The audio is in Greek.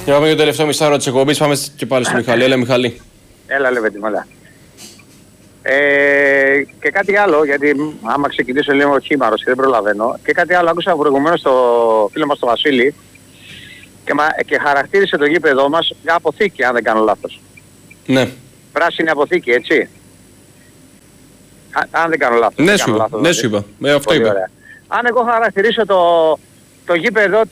Και πάμε για το τελευταίο μισάωρο της εκπομπής. Πάμε και πάλι στο Μιχάλη. Έλα, Μιχάλη. Έλα, Λεβέντη, μαλά. Και κάτι άλλο, γιατί άμα ξεκινήσω λίγο χήμαρος και δεν προλαβαίνω. Και κάτι άλλο, άκουσα προηγουμένως το φίλο μας τον Βασίλη και χαρακτήρισε το γήπεδό μας μια αποθήκη, αν δεν κάνω λάθος. Ναι. Πράσινη αποθήκη, έτσι. Αν δεν κάνω λάθος. Ναι, σου είπα. Αυτό είπα. Αν εγώ χαρακτηρίσω το γήπεδο